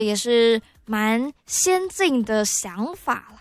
也是蛮先进的想法啦。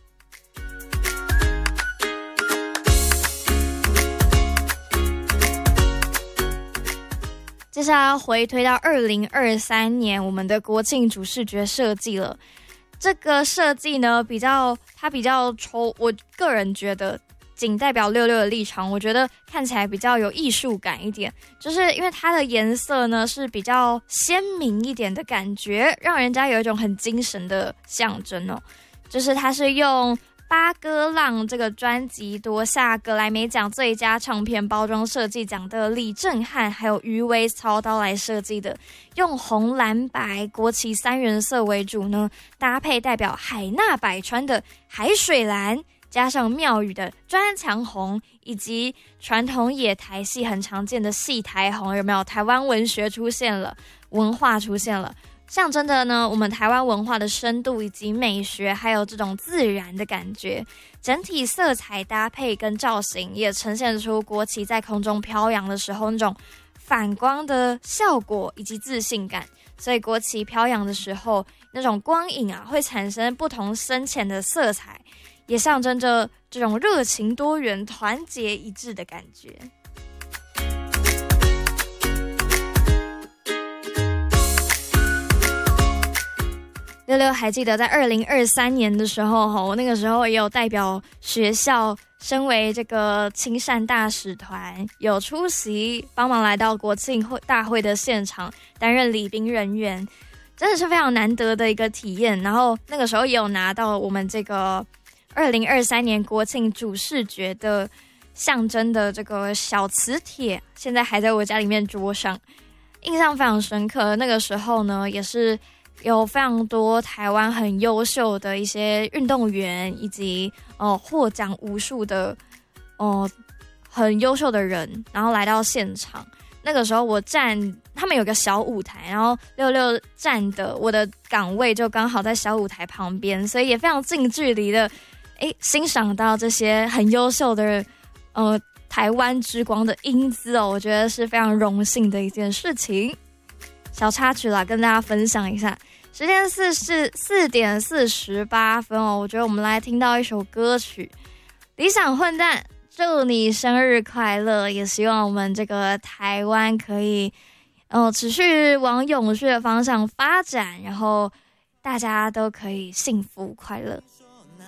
接下来要回推到2023年，我们的国庆主视觉设计了。这个设计呢，它比较抽，我个人觉得仅代表66的立场，我觉得看起来比较有艺术感一点，就是因为它的颜色呢是比较鲜明一点的感觉，让人家有一种很精神的象征哦。就是它是用八哥浪这个专辑夺下格莱美奖最佳唱片包装设计奖的李正翰还有余威操刀来设计的，用红蓝白国旗3原色为主呢，搭配代表海纳百川的海水蓝，加上庙宇的砖墙红，以及传统野台戏很常见的戏台红，有没有？台湾文学出现了，文化出现了，象征的呢我们台湾文化的深度以及美学，还有这种自然的感觉。整体色彩搭配跟造型也呈现出国旗在空中飘扬的时候那种反光的效果以及自信感。所以国旗飘扬的时候，那种光影啊会产生不同深浅的色彩，也象征着这种热情多元、团结一致的感觉。66还记得在2023年的时候，我那个时候也有代表学校，身为这个亲善大使团，有出席帮忙来到国庆大会的现场，担任礼宾人员，真的是非常难得的一个体验。然后那个时候也有拿到我们这个2023年国庆主视觉的象征的这个小磁铁，现在还在我家里面桌上，印象非常深刻。那个时候呢，也是有非常多台湾很优秀的一些运动员，以及获奖无数的很优秀的人，然后来到现场。那个时候我他们有个小舞台，然后66站的我的岗位就刚好在小舞台旁边，所以也非常近距离的欣赏到这些很优秀的台湾之光的英姿哦，我觉得是非常荣幸的一件事情。小插曲啦，跟大家分享一下。时间是4点48分哦，我觉得我们来听到一首歌曲，理想混蛋，祝你生日快乐！也希望我们这个台湾可以持续往永续的方向发展，然后大家都可以幸福快乐。